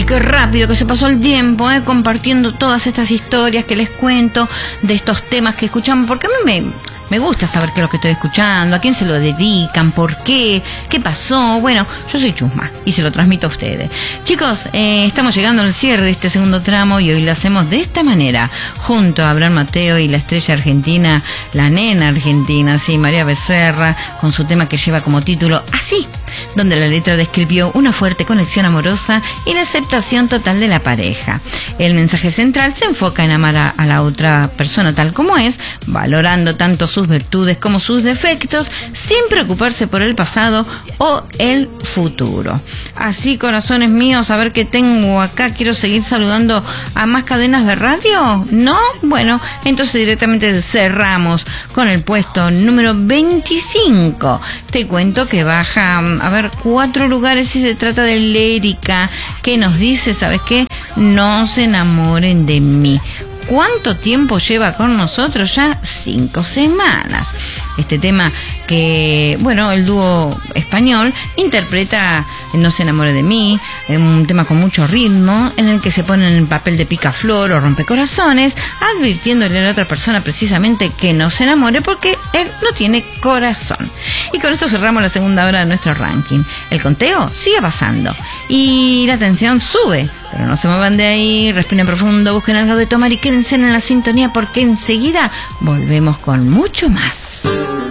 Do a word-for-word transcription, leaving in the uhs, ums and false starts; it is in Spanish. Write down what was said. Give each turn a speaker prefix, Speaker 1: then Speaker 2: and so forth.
Speaker 1: Y qué rápido que se pasó el tiempo, ¿eh? Compartiendo todas estas historias que les cuento de estos temas que escuchamos, porque a mí me, me gusta saber qué es lo que estoy escuchando, a quién se lo dedican, por qué, qué pasó. Bueno, yo soy Chusma y se lo transmito a ustedes. Chicos, eh, estamos llegando al cierre de este segundo tramo y hoy lo hacemos de esta manera, junto a Abraham Mateo y la estrella argentina, la nena argentina, sí, María Becerra, con su tema que lleva como título Así, donde la letra describió una fuerte conexión amorosa y la aceptación total de la pareja. El mensaje central se enfoca en amar a, a la otra persona tal como es, valorando tanto sus virtudes como sus defectos, sin preocuparse por el pasado o el futuro. Así, corazones míos, a ver qué tengo acá. Quiero seguir saludando a más cadenas de radio, ¿no? Bueno, entonces directamente cerramos con el puesto número veinticinco. Te cuento que baja, a ver, cuatro lugares y se trata de Lérica, que nos dice, ¿sabes qué? No se enamoren de mí. ¿Cuánto tiempo lleva con nosotros? Ya cinco semanas. Este tema que, bueno, el dúo español interpreta No se enamore de mí, un tema con mucho ritmo, en el que se pone en el papel de picaflor o rompecorazones, advirtiéndole a la otra persona precisamente que no se enamore porque él no tiene corazón. Y con esto cerramos la segunda hora de nuestro ranking. El conteo sigue pasando y la tensión sube. Pero no se muevan de ahí, respiren profundo, busquen algo de tomar y quédense en la sintonía porque enseguida volvemos con mucho más.